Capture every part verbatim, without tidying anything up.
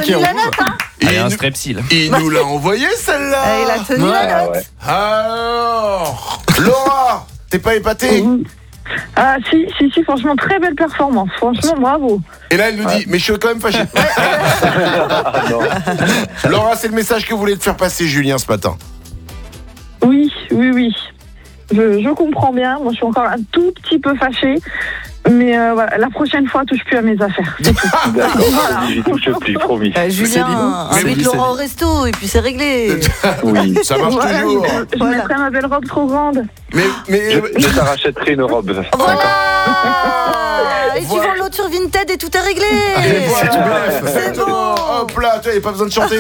ticket tenu la rouge. note, hein. Et Allez, un nous- strepsil. Il nous l'a envoyé celle-là. Eh, Il a tenu Ouais, la note. ouais. Alors, Laura, t'es pas épatée? Ah si, si, si, franchement, très belle performance. Franchement, bravo. Et là, elle nous dit, mais je suis quand même fâché. Ah, non. Laura, c'est le message que voulait te faire passer Julien ce matin. Oui, oui, oui. Je, je comprends bien. Moi, je suis encore un tout petit peu fâchée. Mais euh, voilà, la prochaine fois, touche plus à mes affaires. C'est tout. D'accord, Voilà. j'y touche plus, promis. Euh, Julien, Mais invite oui, Laurent au resto et puis c'est réglé. Oui. Ça marche Voilà, toujours. je, je Voilà. mettrai ma belle robe trop grande. Mais, mais, Je, je te rachèterai une robe. Voilà. Et tu Voilà. vends l'autre sur Vinted et tout est réglé. Et voilà. C'est bon. Hop là, il n'y a pas besoin de chanter.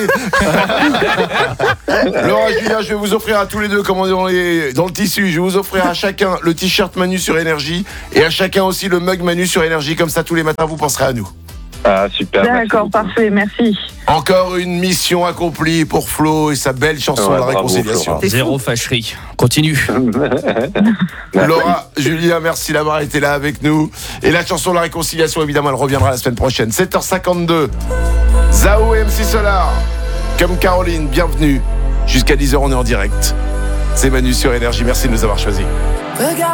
Laura, Julien, je vais vous offrir à tous les deux, comme on dit dans, les- dans le tissu, je vais vous offrir à chacun le t-shirt Manu sur Énergie et à chacun aussi le mug Manu sur Énergie. Comme ça, tous les matins, vous penserez à nous. Ah, super. merci D'accord, beaucoup. parfait, merci. Encore une mission accomplie pour Flo et sa belle chanson Ouais, de la bravo, réconciliation. Florent. Zéro fâcherie. Continue. Laura, Julien, merci d'avoir été là avec nous. Et la chanson de la réconciliation, évidemment, elle reviendra la semaine prochaine. sept heures cinquante-deux. Zao et M C Solar. Comme Caroline, bienvenue. Jusqu'à dix heures, on est en direct. C'est Manu sur Énergie. Merci de nous avoir choisis. Regarde.